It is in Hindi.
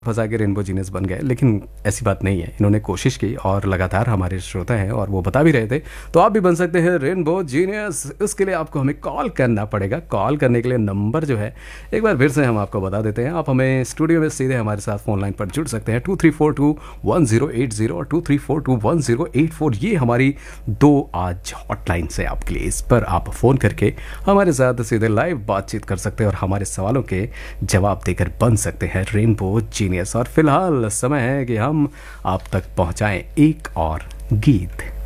फंसा के रेनबो जीनियस बन गए, लेकिन ऐसी बात नहीं है। इन्होंने कोशिश की और लगातार हमारे श्रोता हैं और वो बता भी रहे थे। तो आप भी बन सकते हैं रेनबो जीनियस। इसके लिए आपको हमें कॉल करना पड़ेगा। कॉल करने के लिए नंबर जो है एक बार फिर से हम आपको बता देते हैं। आप हमें स्टूडियो में सीधे हमारे साथ फ़ोन लाइन पर जुड़ सकते हैं 23421080 और 23421084। ये हमारी 2 आज हॉटलाइन से आपके लिए। इस पर आप फ़ोन करके हमारे साथ सीधे लाइव बातचीत कर सकते हैं और हमारे सवालों के जवाब देकर बन सकते हैं रेनबो जीनियस। और फिलहाल समय है कि हम आप तक पहुंचाएं एक और गीत।